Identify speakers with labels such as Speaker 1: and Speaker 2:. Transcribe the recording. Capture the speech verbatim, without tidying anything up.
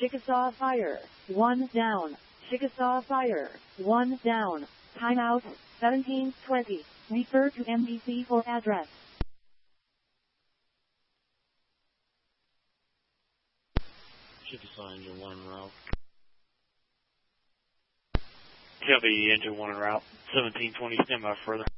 Speaker 1: Chickasaw Fire, one down. Chickasaw Fire, one down. Timeout, seventeen twenty. Refer to M D C for address.
Speaker 2: Chickasaw engine one en route.
Speaker 3: Shelby engine one en route. seventeen twenty, stand by further.